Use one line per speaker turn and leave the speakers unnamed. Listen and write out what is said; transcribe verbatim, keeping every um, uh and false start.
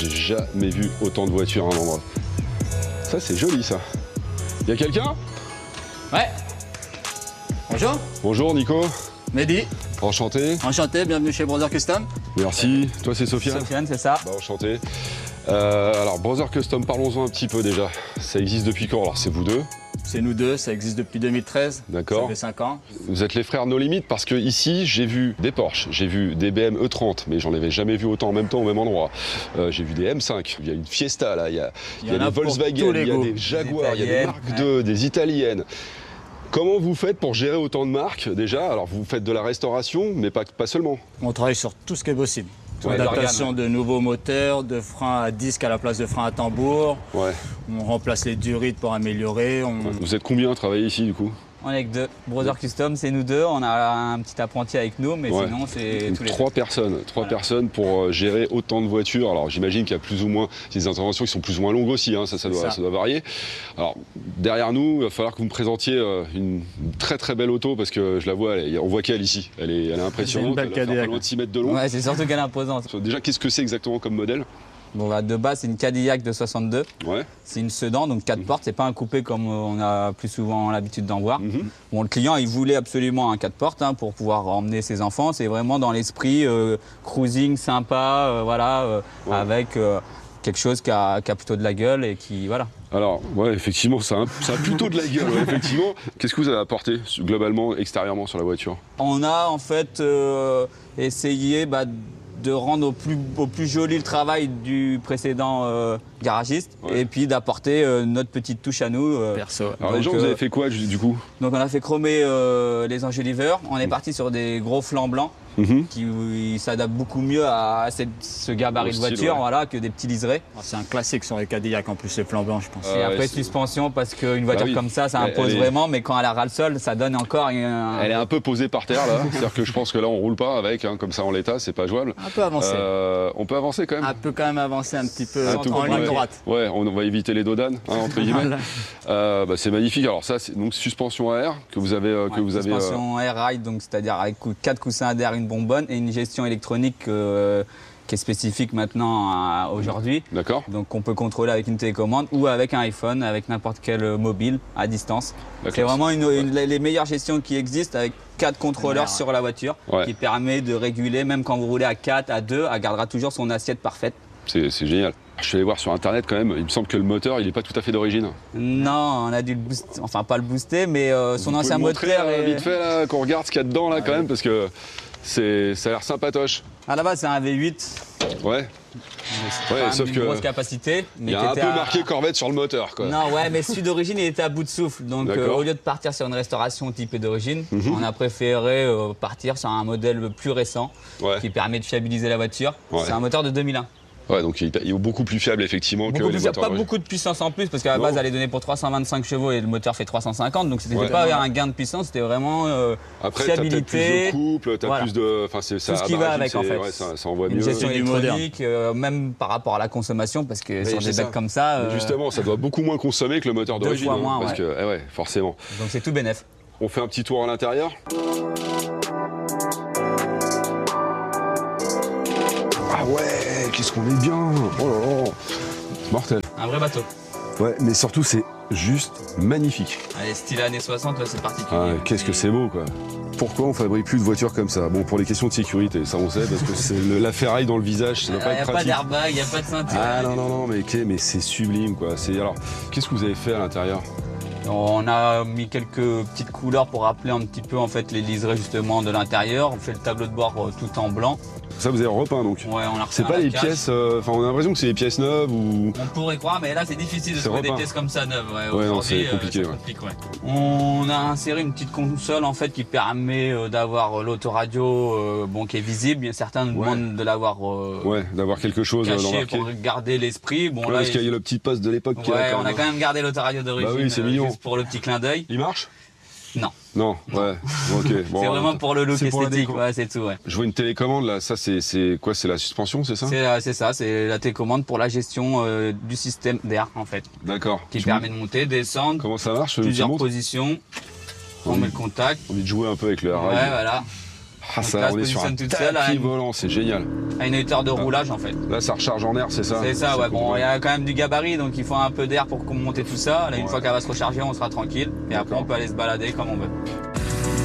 J'ai jamais vu autant de voitures à un endroit. Ça, c'est joli, ça. Y a quelqu'un?
Ouais. Bonjour.
Bonjour, Nico.
Mehdi.
Enchanté.
Enchanté, bienvenue chez Brother Custom.
Merci. Toi, c'est Sofiane?
Sofiane, c'est ça.
Bah, enchanté. Euh, alors, Brother Custom, parlons-en un petit peu déjà. Ça existe depuis quand? Alors, c'est vous deux?
C'est nous deux, ça existe depuis deux mille treize.
D'accord.
Ça fait cinq ans.
Vous êtes les frères No Limit parce que ici, j'ai vu des Porsche, j'ai vu des B M E trente, mais j'en avais jamais vu autant en même temps au même endroit. Euh, j'ai vu des M cinq, il y a une Fiesta là, il y a, il y a des Volkswagen, il y a des Jaguar, il y a des Mark deux, ouais. Des italiennes. Comment vous faites pour gérer autant de marques déjà? Alors vous faites de la restauration, mais pas, pas seulement.
On travaille sur tout ce qui est possible.
Ouais,
Adaptation de nouveaux moteurs, de freins à disque à la place de freins à tambour.
Ouais.
On remplace les durites pour améliorer. On...
Vous êtes combien à travailler ici du coup?
On est que deux. Brother Custom, c'est nous deux. On a un petit apprenti avec nous, mais ouais. Sinon, c'est tous les
Trois
deux.
personnes. Trois
Voilà.
personnes pour gérer autant de voitures. Alors, j'imagine qu'il y a plus ou moins des interventions qui sont plus ou moins longues aussi. Hein. Ça, ça doit,
ça.
ça doit varier. Alors, derrière nous, il va falloir que vous me présentiez une très très belle auto parce que je la vois. Elle est, on voit qu'elle ici. Elle est, elle est impressionnante.
C'est une belle
elle va faire
Cadillac.
pas loin de six mètres de long.
Ouais, c'est surtout qu'elle est imposante.
Déjà, qu'est-ce que c'est exactement comme modèle?
Bon, bah, de base, c'est une Cadillac de soixante-deux.
Ouais.
C'est une sedan, donc quatre mmh. portes. C'est pas un coupé comme on a plus souvent l'habitude d'en voir. Mmh. Bon, le client, il voulait absolument un quatre portes hein, pour pouvoir emmener ses enfants. C'est vraiment dans l'esprit euh, cruising sympa, euh, voilà, euh, ouais. avec euh, quelque chose qui a, qui a plutôt de la gueule et qui, voilà.
Alors, ouais, effectivement, ça a, ça a plutôt de la gueule, ouais, effectivement. Qu'est-ce que vous avez apporté, globalement, extérieurement, sur la voiture?
On a, en fait, euh, essayé bah, de rendre au plus, au plus joli le travail du précédent euh, garagiste, ouais. Et puis d'apporter euh, notre petite touche à nous. Euh,
Perso.
Alors, donc, les gens, euh, vous avez fait quoi, du coup?
Donc, on a fait chromer euh, les enjoliveurs. On est mmh. parti sur des gros flancs blancs. Mmh. Qui s'adaptent beaucoup mieux à cette, ce gabarit de voiture, ouais. Voilà, que des petits liserés.
C'est un classique sur les Cadillac en plus, les flancs blancs, je pense.
Et
euh,
après, suspension, parce qu'une voiture bah oui. comme ça, ça impose
elle, elle
vraiment, est... mais quand elle a ras le sol, ça donne encore. Un...
Elle est un peu posée par terre, là. C'est-à-dire que je pense que là, on roule pas avec, hein, comme ça en l'état, c'est pas jouable.
Un peu avancé.
Euh, on peut avancer quand même.
On peut quand même avancer un petit peu
un
en,
tout,
en
ouais.
ligne droite.
Ouais, on va éviter les dodanes, hein, entre guillemets. Voilà. euh, bah, c'est magnifique. Alors ça, c'est donc suspension à air que vous avez. Euh, que
ouais,
vous avez
suspension
euh...
air ride, donc c'est-à-dire avec quatre coussins d'air, une bonbonne et une gestion électronique euh, qui est spécifique maintenant aujourd'hui.
D'accord.
Donc on peut contrôler avec une télécommande ou avec un iPhone, avec n'importe quel mobile à distance. C'est vraiment une, une, les meilleures gestions qui existent avec quatre contrôleurs ouais, ouais. sur la voiture ouais. qui permet de réguler, même quand vous roulez à quatre, à deux, elle gardera toujours son assiette parfaite.
C'est génial. Je suis allé voir sur internet quand même, il me semble que le moteur il n'est pas tout à fait d'origine.
Non, on a dû le booster, enfin pas le booster, mais euh, son
vous
ancien
moteur.
Montrer,
est... Vite fait là, qu'on regarde ce qu'il y a dedans là ah, quand oui. même, parce que ça a l'air sympatoche.
À la base c'est un V huit.
Ouais.
Ouais, sauf une que grosse capacité.
Il y a un peu à... marqué Corvette sur le moteur, quoi.
Non, ouais, mais celui d'origine, il était à bout de souffle. Donc, euh, au lieu de partir sur une restauration typée d'origine, mm-hmm. on a préféré euh, partir sur un modèle plus récent ouais. qui permet de fiabiliser la voiture. Ouais. C'est un moteur de deux mille un.
Ouais, donc il est beaucoup plus fiable effectivement
beaucoup
que
plus
les
fiable,
moteurs.
Pas beaucoup de puissance en plus parce qu'à la base elle est donnée pour trois cent vingt-cinq chevaux et le moteur fait trois cent cinquante, donc c'était ouais. pas un gain de puissance, c'était vraiment euh,
après,
fiabilité.
Après, t'as plus de couple, t'as
voilà.
plus de, enfin c'est ça.
Tout ce qui va avec en fait.
Ouais, ça, ça envoie
une
mieux.
gestion électronique, euh, même par rapport à la consommation, parce que mais sur des bêtes comme ça.
Euh... Justement, ça doit beaucoup moins consommer que le moteur d'origine,
hein, moins,
parce
ouais.
que, eh ouais, forcément.
Donc c'est tout bénef.
On fait un petit tour à l'intérieur. Ah ouais, qu'est-ce qu'on est bien! Oh là là! Mortel.
Un vrai bateau.
Ouais, mais surtout c'est juste magnifique.
Allez, style années soixante, ouais, c'est particulier.
Ah, qu'est-ce que c'est beau quoi. Pourquoi on fabrique plus de voitures comme ça? Bon, pour les questions de sécurité, ça on sait, parce que c'est le, la ferraille dans le visage, ça doit pas être pratique.
Il n'y a pas d'airbag, il n'y a pas de ceinture.
Ah non, non, non, mais, okay, mais c'est sublime quoi. Alors, qu'est-ce que vous avez fait à l'intérieur?
On a mis quelques petites couleurs pour rappeler un petit peu en fait les liserés justement de l'intérieur. On fait le tableau de bord tout en blanc.
Ça vous avez repeint donc?
Ouais, on a refait.
C'est pas les pièces, enfin euh, on a l'impression que c'est des pièces neuves ou...
On pourrait croire, mais là c'est difficile de trouver des pièces comme ça neuves. Ouais,
ouais non, c'est compliqué. Euh,
ouais. complique, ouais. On a inséré une petite console en fait qui permet euh, d'avoir l'autoradio euh, bon, qui est visible. Certains nous ouais. demandent de l'avoir euh,
ouais, d'avoir quelque chose
caché pour garder l'esprit. Bon,
ouais,
là,
parce qu'il y a le petit poste de l'époque
ouais,
qui est là.
On a quand même gardé l'autoradio d'origine
bah oui, c'est mignon.
Juste pour le petit clin d'œil.
Il marche?
Non.
Non, ouais, ok. Bon,
c'est vraiment pour le look esthétique, ouais, c'est tout, ouais.
Je vois une télécommande là, ça c'est quoi? C'est la suspension, c'est ça?
C'est ça, c'est la télécommande pour la gestion euh, du système d'air en fait.
D'accord.
Qui tu permet de monter, descendre.
Comment ça marche?
Plusieurs positions. On met le contact.
On envie de jouer un peu avec le rail.
Ouais, voilà.
Ah, ça,
là,
on est sur un
toute seule,
tapis
à une...
volant, c'est génial.
À une hauteur de roulage en fait.
Là, ça recharge en air, c'est ça?
C'est ça, ouais. Bon, il y a quand même du gabarit, donc il faut un peu d'air pour monter tout ça. Là, une
ouais.
fois qu'elle va se recharger, on sera tranquille. Et après, on peut aller se balader comme on veut.